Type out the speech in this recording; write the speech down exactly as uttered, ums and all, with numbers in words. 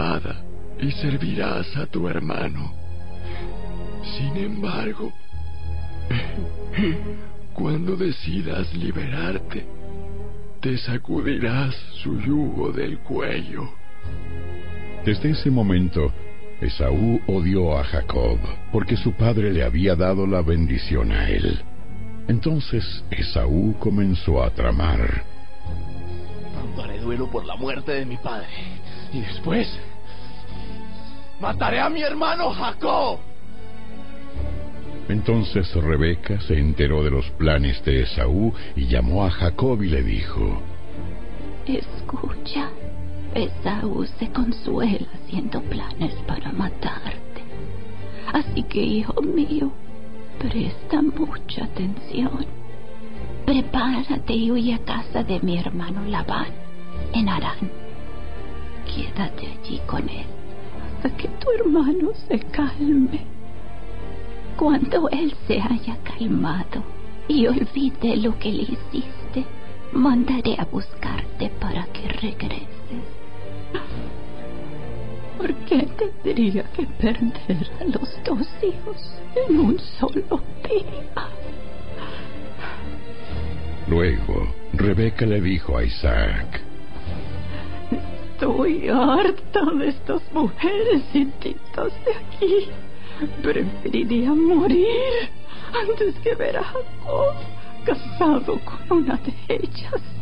espada y servirás a tu hermano. Sin embargo, cuando decidas liberarte, te sacudirás su yugo del cuello. Desde ese momento, Esaú odió a Jacob, porque su padre le había dado la bendición a él. Entonces Esaú comenzó a tramar. Haré duelo por la muerte de mi padre, y después mataré a mi hermano Jacob. Entonces Rebeca se enteró de los planes de Esaú y llamó a Jacob y le dijo: Escucha, Esaú se consuela haciendo planes para matarte. Así que, hijo mío, presta mucha atención. Prepárate y huye a casa de mi hermano Labán, en Harán. Quédate allí con él hasta que tu hermano se calme. Cuando él se haya calmado y olvide lo que le hiciste, mandaré a buscarte para que regreses. ¿Por qué tendría que perder a los dos hijos en un solo día? Luego, Rebeca le dijo a Isaac: Estoy harta de estas mujeres hititas de aquí. Preferiría morir antes que ver a Jacob casado con una de ellas.